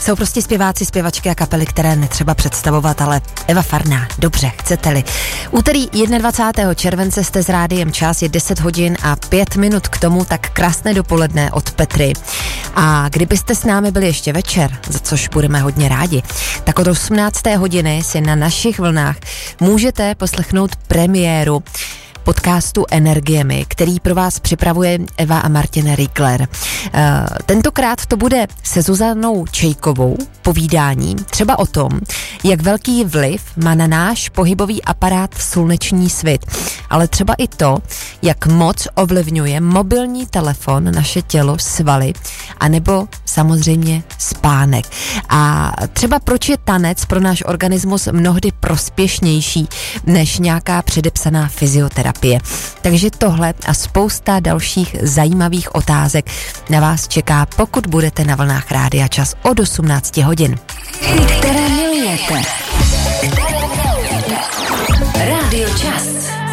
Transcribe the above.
Jsou prostě zpěváci, zpěvačky a kapely, které netřeba představovat, ale Eva Farná, dobře, chcete-li. Úterý 21. července jste s Rádiem Čas, je 10 hodin a 5 minut k tomu, tak krásné dopoledne od Petry. A kdybyste s námi byli ještě večer, za což budeme hodně rádi, tak od 18. hodiny si na našich vlnách můžete poslechnout premiéru podcastu Energiemi, který pro vás připravuje Eva a Martin Riegler. Tentokrát to bude se Zuzanou Čejkovou povídání třeba o tom, jak velký vliv má na náš pohybový aparát sluneční svit, ale třeba i to, jak moc ovlivňuje mobilní telefon naše tělo, svaly, anebo samozřejmě spánek. A třeba proč je tanec pro náš organismus mnohdy prospěšnější než nějaká předepsaná fyzioterapie. Takže tohle a spousta dalších zajímavých otázek na vás čeká, pokud budete na vlnách Rádia Čas od 18 hodin. Které milujete. Rádio Čas.